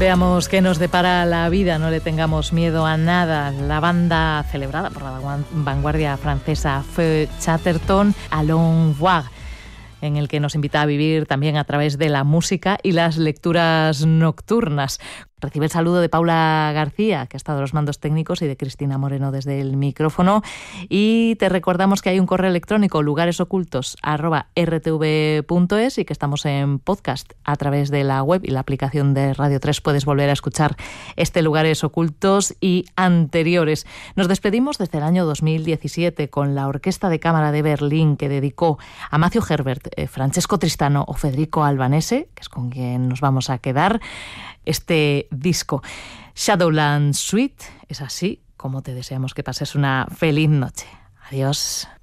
Veamos qué nos depara la vida, no le tengamos miedo a nada. La banda celebrada por la vanguardia francesa Feu Chatterton, Allons voir, en el que nos invita a vivir también a través de la música y las lecturas nocturnas. Recibe el saludo de Paula García, que ha estado a los mandos técnicos, y de Cristina Moreno desde el micrófono. Y te recordamos que hay un correo electrónico, lugaresocultos@rtv.es, y que estamos en podcast a través de la web y la aplicación de Radio 3. Puedes volver a escuchar este Lugares Ocultos y anteriores. Nos despedimos desde el año 2017 con la Orquesta de Cámara de Berlín, que dedicó a Matthew Herbert, Francesco Tristano o Federico Albanese, que es con quien nos vamos a quedar, este disco. Shadowland Suite. Es así como te deseamos que pases una feliz noche. Adiós.